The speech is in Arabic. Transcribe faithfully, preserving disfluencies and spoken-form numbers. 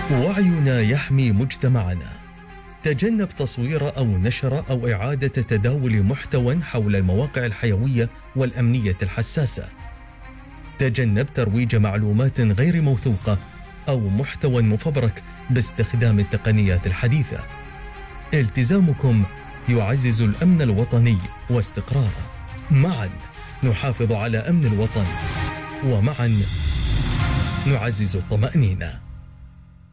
وعينا يحمي مجتمعنا. تجنب تصوير أو نشر أو إعادة تداول محتوى حول المواقع الحيوية والأمنية الحساسة. تجنب ترويج معلومات غير موثوقة أو محتوى مفبرك باستخدام التقنيات الحديثة. التزامكم يعزز الأمن الوطني واستقراره. معا نحافظ على أمن الوطن، ومعا نعزز الطمأنينة.